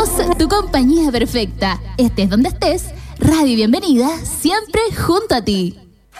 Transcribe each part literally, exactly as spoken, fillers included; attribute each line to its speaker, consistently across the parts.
Speaker 1: Somos tu compañía perfecta. Estés donde estés, Radio Bienvenida, siempre junto a ti.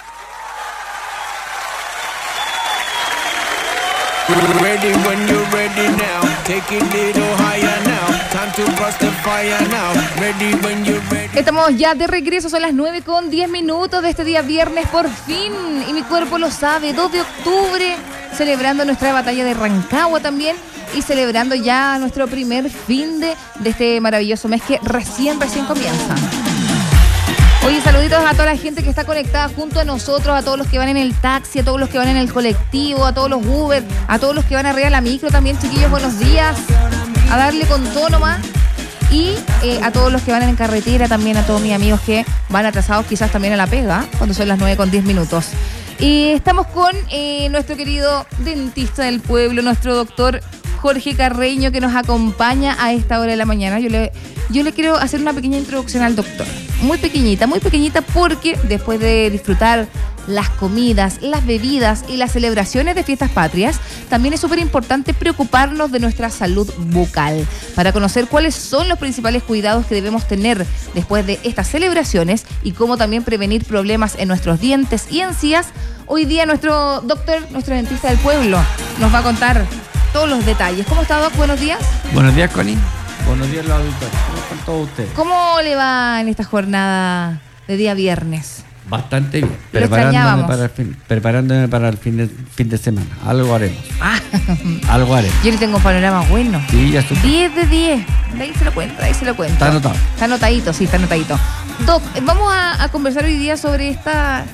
Speaker 2: Ready when you're ready now. Take it a little higher now. Time to cross the fire now. Ready when you're ready.
Speaker 3: Estamos ya de regreso, son las nueve con diez minutos de este día viernes, por fin. Y mi cuerpo lo sabe, dos de octubre, celebrando nuestra batalla de Rancagua también. Y celebrando ya nuestro primer fin de, de este maravilloso mes que recién, recién comienza. Oye, saluditos a toda la gente que está conectada junto a nosotros, a todos los que van en el taxi, a todos los que van en el colectivo, a todos los Uber, a todos los que van arriba de la micro también, chiquillos, buenos días. A darle con todo nomás. Y eh, a todos los que van en carretera, también a todos mis amigos que van atrasados quizás también a la pega, cuando son las nueve con diez minutos. Y estamos con eh, nuestro querido dentista del pueblo, nuestro doctor Jorge Carreño, que nos acompaña a esta hora de la mañana. Yo le, yo le quiero hacer una pequeña introducción al doctor. Muy pequeñita, muy pequeñita, porque después de disfrutar las comidas, las bebidas y las celebraciones de fiestas patrias, también es súper importante preocuparnos de nuestra salud bucal. Para conocer cuáles son los principales cuidados que debemos tener después de estas celebraciones y cómo también prevenir problemas en nuestros dientes y encías, hoy día nuestro doctor, nuestro dentista del pueblo, nos va a contar todos los detalles. ¿Cómo está, Doc? Buenos días.
Speaker 4: Buenos días, Connie. Buenos días, los auditores. ¿Cómo están todos ustedes?
Speaker 3: ¿Cómo le va en esta jornada de día viernes?
Speaker 4: Bastante bien.
Speaker 3: Lo
Speaker 4: Preparándome para el fin, preparándome para el fin de, fin de semana. Algo haremos.
Speaker 3: Ah.
Speaker 4: Algo haremos.
Speaker 3: Yo le tengo un panorama bueno.
Speaker 4: Sí, ya supe.
Speaker 3: diez de diez. De ahí se lo cuento, de ahí se lo cuento.
Speaker 4: Está anotado.
Speaker 3: Está anotadito, sí, está anotadito. Doc, vamos a, a conversar hoy día sobre esta...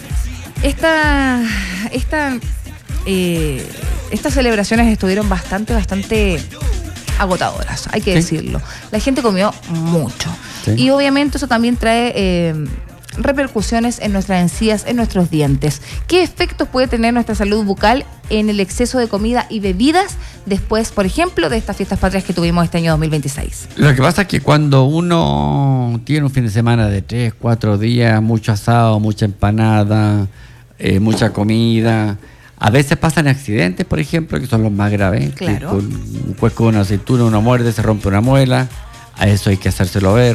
Speaker 3: Esta... Esta... Eh, estas celebraciones estuvieron bastante, bastante agotadoras, hay que ¿Sí? decirlo. La gente comió mucho. ¿Sí? Y obviamente eso también trae eh, repercusiones en nuestras encías, en nuestros dientes. ¿Qué efectos puede tener nuestra salud bucal en el exceso de comida y bebidas después, por ejemplo, de estas fiestas patrias que tuvimos este año dos mil veintiséis?
Speaker 4: Lo que pasa es que cuando uno tiene un fin de semana de tres, cuatro días, mucho asado, mucha empanada, eh, mucha comida... A veces pasan accidentes, por ejemplo, que son los más graves.
Speaker 3: Claro.
Speaker 4: Con un cuesco de una aceituna, uno muerde, se rompe una muela. A eso hay que hacérselo ver.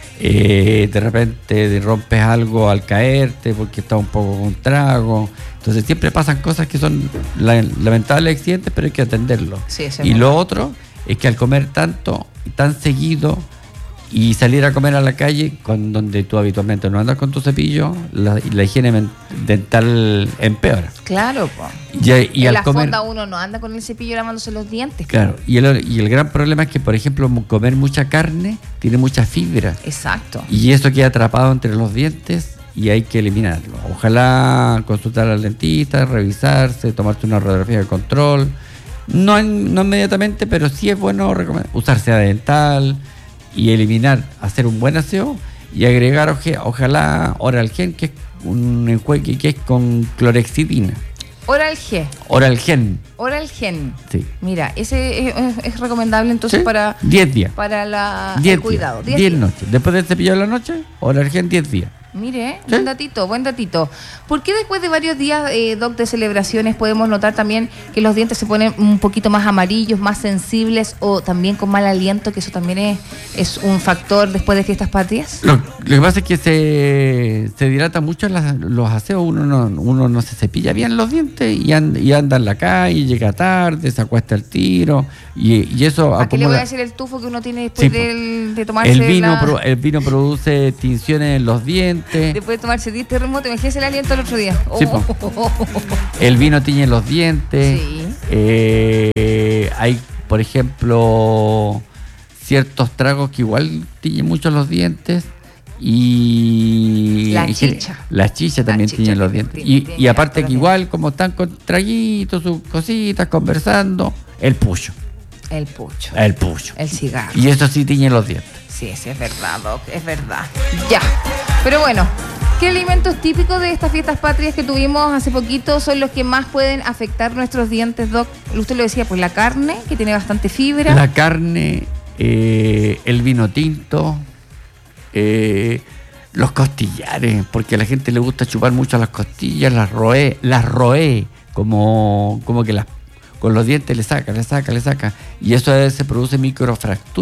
Speaker 4: Eh, de repente rompes algo al caerte porque está un poco con trago. Entonces siempre pasan cosas que son lamentables accidentes, pero hay que atenderlo.
Speaker 3: Sí,
Speaker 4: y lo otro es que al comer tanto y tan seguido y salir a comer a la calle, con donde tú habitualmente no andas con tu cepillo, la, la higiene dental empeora.
Speaker 3: Claro, po.
Speaker 4: Y, y
Speaker 3: en
Speaker 4: al
Speaker 3: la
Speaker 4: comer,
Speaker 3: fonda uno no anda con el cepillo lavándose los dientes.
Speaker 4: Claro, y el, y el gran problema es que, por ejemplo, comer mucha carne tiene mucha fibra.
Speaker 3: Exacto.
Speaker 4: Y eso queda atrapado entre los dientes y hay que eliminarlo. Ojalá consultar al dentista, revisarse, tomarte una radiografía de control. No, en, no inmediatamente, pero sí es bueno usar seda dental y eliminar, hacer un buen aseo y agregar oje, ojalá Oral-Gen, que es un enjuague que es con clorexidina.
Speaker 3: Oral-G.
Speaker 4: Oral-Gen.
Speaker 3: Oral-Gen.
Speaker 4: Sí.
Speaker 3: Mira, ese es, es recomendable entonces ¿Sí? para
Speaker 4: diez días.
Speaker 3: Para la,
Speaker 4: diez
Speaker 3: el cuidado.
Speaker 4: diez noches. Después del cepillo de la noche, Oral-Gen diez días.
Speaker 3: Mire,
Speaker 4: ¿Sí?
Speaker 3: buen datito, buen datito. ¿Por qué después de varios días, eh, Doc, de celebraciones podemos notar también que los dientes se ponen un poquito más amarillos, más sensibles o también con mal aliento, que eso también es, es un factor después de fiestas patrias?
Speaker 4: Lo, lo que pasa es que se, se dilatan mucho las, los aseos, uno no, uno no se cepilla bien los dientes y, and, y anda en la calle, llega tarde, se acuesta el tiro y, y eso
Speaker 3: ¿A
Speaker 4: acumula...
Speaker 3: qué le voy a decir el tufo que uno tiene después
Speaker 4: sí,
Speaker 3: de, de tomarse
Speaker 4: el vino,
Speaker 3: la...
Speaker 4: pro, el vino produce tinciones en los dientes.
Speaker 3: Después de tomarse diez terremotos, imagínese el aliento el otro día.
Speaker 4: Sí,
Speaker 3: oh.
Speaker 4: El vino tiñe los dientes.
Speaker 3: Sí.
Speaker 4: Eh, hay, por ejemplo, ciertos tragos que igual tiñen mucho los dientes. Y
Speaker 3: la
Speaker 4: y
Speaker 3: chicha.
Speaker 4: La chicha también
Speaker 3: la
Speaker 4: tiñe
Speaker 3: chicha
Speaker 4: los
Speaker 3: tiene,
Speaker 4: dientes.
Speaker 3: tiene,
Speaker 4: Y,
Speaker 3: tiene
Speaker 4: y aparte que
Speaker 3: tiene.
Speaker 4: igual, como están con traguitos, sus cositas, conversando, el pucho.
Speaker 3: El pucho.
Speaker 4: El pucho.
Speaker 3: El cigarro.
Speaker 4: Y eso sí tiñe los dientes.
Speaker 3: Sí, sí, es verdad, Doc, es verdad. Ya. Pero bueno, ¿qué alimentos típicos de estas fiestas patrias que tuvimos hace poquito son los que más pueden afectar nuestros dientes, Doc? Usted lo decía, pues la carne, que tiene bastante fibra.
Speaker 4: La carne, eh, el vino tinto, eh, los costillares, porque a la gente le gusta chupar mucho las costillas, las roe, las roe, como, como que las, con los dientes le saca, le saca, le saca. Y eso a veces produce microfracturas.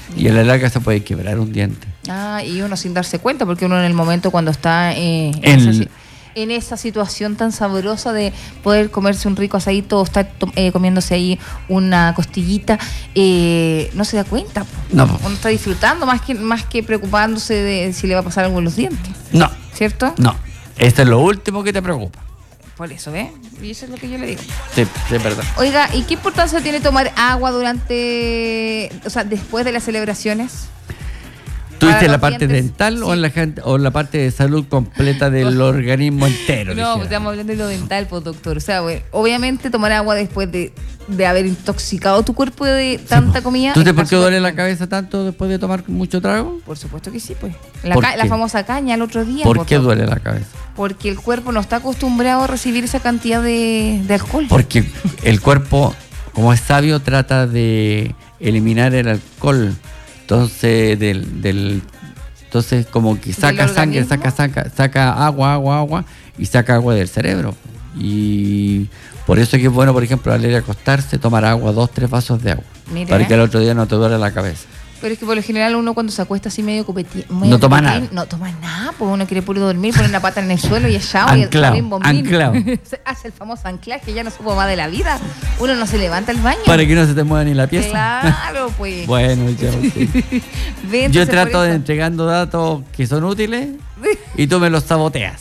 Speaker 4: Y a la larga se puede quebrar un diente.
Speaker 3: Ah, y uno sin darse cuenta, porque uno en el momento cuando está eh, en,
Speaker 4: El-
Speaker 3: esa, si- en esa situación tan sabrosa de poder comerse un rico asadito o estar to- eh, comiéndose ahí una costillita, eh, no se da cuenta. Po.
Speaker 4: No, po.
Speaker 3: Uno está disfrutando más que, más que preocupándose de si le va a pasar algo en los dientes,
Speaker 4: No,
Speaker 3: ¿cierto?
Speaker 4: no. Esto es lo último que te preocupa.
Speaker 3: Por eso, ¿ves? Y eso es lo que yo le digo.
Speaker 4: Sí, sí, es verdad.
Speaker 3: Oiga, ¿y qué importancia tiene tomar agua durante, o sea, después de las celebraciones?
Speaker 4: ¿Tú
Speaker 3: Para
Speaker 4: dices la
Speaker 3: los
Speaker 4: parte
Speaker 3: dientes,
Speaker 4: dental o
Speaker 3: sí.
Speaker 4: en la gente, o en la parte de salud completa del organismo entero?
Speaker 3: No,
Speaker 4: dijera?
Speaker 3: pues estamos hablando de lo dental, pues, doctor. O sea, bueno, obviamente tomar agua después de, de haber intoxicado tu cuerpo de tanta comida.
Speaker 4: ¿Tú sabes
Speaker 3: está
Speaker 4: por qué duele
Speaker 3: súper
Speaker 4: la
Speaker 3: bien.
Speaker 4: cabeza tanto después de tomar mucho trago?
Speaker 3: Por supuesto que sí, pues. La,
Speaker 4: ¿Por
Speaker 3: ca- la
Speaker 4: qué?
Speaker 3: famosa caña el otro día.
Speaker 4: ¿Por
Speaker 3: pues,
Speaker 4: qué
Speaker 3: doc.
Speaker 4: duele la cabeza?
Speaker 3: Porque el cuerpo no está acostumbrado a recibir esa cantidad de, de alcohol.
Speaker 4: Porque el cuerpo, como es sabio, trata de eliminar el alcohol. Entonces, del, del entonces como que saca
Speaker 3: ¿Del
Speaker 4: sangre,
Speaker 3: organismo?
Speaker 4: saca, saca, saca agua, agua, agua y saca agua del cerebro. Y por eso es que es bueno, por ejemplo, al ir a acostarse, tomar agua, dos, tres vasos de agua.
Speaker 3: Mira.
Speaker 4: Para que al otro día no te duele la cabeza.
Speaker 3: Pero es que por lo general uno cuando se acuesta así medio copeti
Speaker 4: No toma nada.
Speaker 3: No toma nada, pues uno quiere puro dormir, poner una pata en el suelo y echado y
Speaker 4: Anclao,
Speaker 3: el bombín.
Speaker 4: anclao.
Speaker 3: Se hace el famoso anclaje, ya no supo más de la vida. Uno no se levanta al baño.
Speaker 4: Para que no se te mueva ni la pieza.
Speaker 3: Claro, pues.
Speaker 4: Bueno, ya, sí.
Speaker 3: Ve,
Speaker 4: Yo
Speaker 3: entonces,
Speaker 4: trato
Speaker 3: por
Speaker 4: de
Speaker 3: eso-
Speaker 4: entregando datos que son útiles y tú me los saboteas.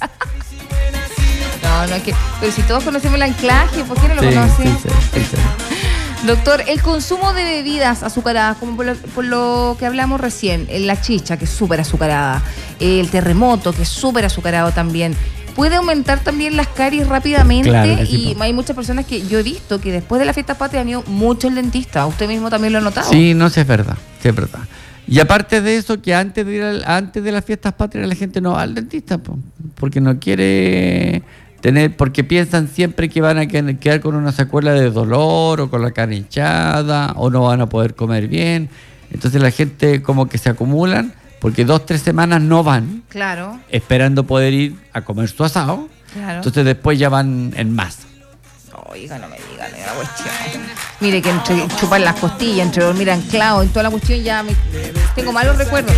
Speaker 3: No, no es que. Pero si todos conocemos el anclaje, ¿por qué no lo
Speaker 4: Sí,
Speaker 3: conocen?
Speaker 4: sí, sí, sí, sí.
Speaker 3: Doctor, el consumo de bebidas azucaradas, como por lo, por lo que hablamos recién, la chicha, que es súper azucarada, el terremoto, que es súper azucarado también, puede aumentar también las caries rápidamente.
Speaker 4: Claro que sí,
Speaker 3: y
Speaker 4: po.
Speaker 3: hay muchas personas que yo he visto que después de la fiesta patria han ido mucho al dentista. Usted mismo también lo ha notado.
Speaker 4: Sí, no sé, es verdad, sí, es verdad. Y aparte de eso, que antes de ir al- antes de las fiestas patrias la gente no va al dentista, po, porque no quiere tener, porque piensan siempre que van a que- quedar con una secuela de dolor o con la cara hinchada o no van a poder comer bien. Entonces la gente como que se acumulan porque dos, tres semanas no van
Speaker 3: Claro,
Speaker 4: esperando poder ir a comer su asado.
Speaker 3: claro.
Speaker 4: Entonces después ya van en masa.
Speaker 3: Oiga, no me digan la cuestión. Mire que entre chupar las costillas, entre dormir anclado, en toda la cuestión ya me, tengo malos recuerdos.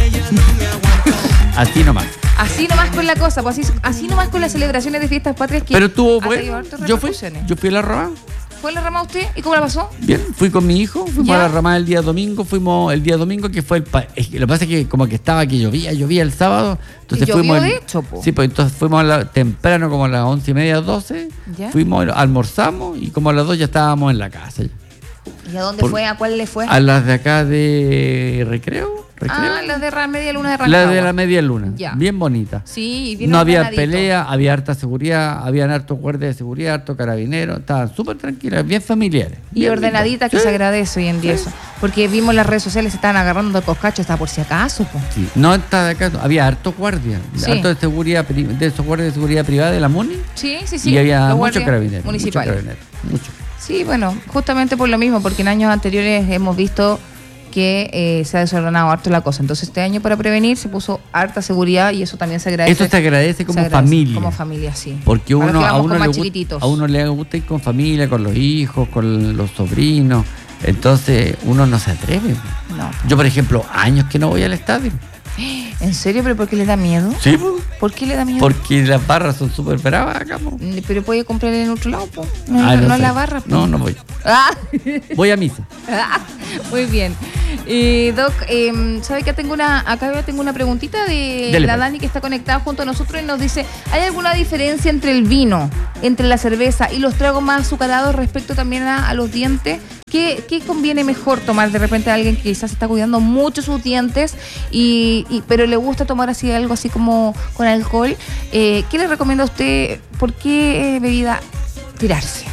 Speaker 4: Así nomás.
Speaker 3: Así nomás con la cosa, pues así, así nomás con las celebraciones de fiestas patrias que
Speaker 4: Pero tuvo
Speaker 3: ha traído
Speaker 4: bueno.
Speaker 3: hartas
Speaker 4: Yo fui,
Speaker 3: repercusiones.
Speaker 4: yo fui a la Roa.
Speaker 3: ¿Fue la rama usted? ¿Y cómo la pasó?
Speaker 4: Bien, fui con mi hijo, fuimos
Speaker 3: ¿Ya?
Speaker 4: a la ramada el día domingo, fuimos el día domingo que fue el pa- es que lo que pasa es que como que estaba que llovía, llovía el sábado, entonces
Speaker 3: Y llovió,
Speaker 4: fuimos el-
Speaker 3: de hecho, po.
Speaker 4: sí, pues entonces fuimos a la- temprano como a las once y media, doce,
Speaker 3: ¿Ya?
Speaker 4: fuimos, almorzamos y como a las dos ya estábamos en la casa. ya.
Speaker 3: ¿Y a dónde
Speaker 4: Por-
Speaker 3: fue? ¿A cuál le fue?
Speaker 4: A las de acá de Recreo, Recreo.
Speaker 3: Ah, las de la media luna de
Speaker 4: la
Speaker 3: Rancagua.
Speaker 4: de la media luna,
Speaker 3: Ya.
Speaker 4: bien bonita.
Speaker 3: Sí, y bien
Speaker 4: No había
Speaker 3: ordenadito.
Speaker 4: pelea, había harta seguridad, habían hartos guardias de seguridad, hartos carabineros, estaban súper tranquilas, bien familiares.
Speaker 3: Y
Speaker 4: bien
Speaker 3: ordenadita,
Speaker 4: lindas.
Speaker 3: que
Speaker 4: Sí.
Speaker 3: se agradece hoy en día eso. Porque vimos las redes sociales, se estaban agarrando el coscacho hasta por si acaso, po.
Speaker 4: Sí. No está de acá, había hartos guardias,
Speaker 3: Sí.
Speaker 4: hartos de seguridad, pri- de esos guardias de seguridad privada de la MUNI,
Speaker 3: Sí, sí, sí.
Speaker 4: y había
Speaker 3: los
Speaker 4: muchos
Speaker 3: guardias
Speaker 4: carabineros.
Speaker 3: municipales.
Speaker 4: Muchos carabineros, muchos.
Speaker 3: Sí, bueno, justamente por lo mismo, porque en años anteriores hemos visto que eh, se ha desordenado harto la cosa. Entonces este año para prevenir se puso harta seguridad y eso también se agradece.
Speaker 4: Eso se agradece como
Speaker 3: Se agradece
Speaker 4: familia.
Speaker 3: Como familia, sí.
Speaker 4: Porque
Speaker 3: Para los
Speaker 4: uno,
Speaker 3: que
Speaker 4: a,
Speaker 3: vamos
Speaker 4: uno
Speaker 3: con
Speaker 4: le
Speaker 3: más
Speaker 4: gusta,
Speaker 3: chiquititos.
Speaker 4: a uno le gusta ir con familia, con los hijos, con los sobrinos. Entonces uno no se atreve.
Speaker 3: No.
Speaker 4: Yo, por ejemplo, años que no voy al estadio.
Speaker 3: ¿En serio? ¿Pero por qué le da miedo?
Speaker 4: Sí, pues.
Speaker 3: ¿Por qué le da miedo?
Speaker 4: Porque las barras son súper bravas acá, po.
Speaker 3: Mm, Pero puede comprar en otro lado, po. No,
Speaker 4: Ah,
Speaker 3: no, no
Speaker 4: sé.
Speaker 3: la barra, po.
Speaker 4: No, no voy.
Speaker 3: Ah.
Speaker 4: Voy a misa.
Speaker 3: Muy bien. Eh, Doc, eh, ¿sabe que tengo una, acá tengo una preguntita de
Speaker 4: Dele,
Speaker 3: la
Speaker 4: pues.
Speaker 3: Dani que está conectada junto a nosotros y nos dice, ¿hay alguna diferencia entre el vino, entre la cerveza y los tragos más azucarados respecto también a, a los dientes? ¿Qué, ¿Qué conviene mejor tomar de repente a alguien que quizás está cuidando mucho sus dientes, y, y- pero le gusta tomar así algo así como con alcohol? Eh, ¿Qué le recomienda a usted? ¿Por qué eh, bebida tirarse?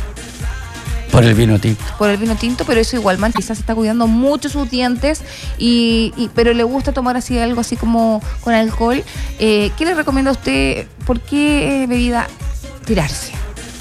Speaker 4: Por el vino tinto.
Speaker 3: Por el vino tinto, pero eso igual, man, quizás está cuidando mucho sus dientes, y, y- pero le gusta tomar así algo así como con alcohol. Eh, ¿Qué le recomienda a usted? ¿Por qué eh, bebida tirarse?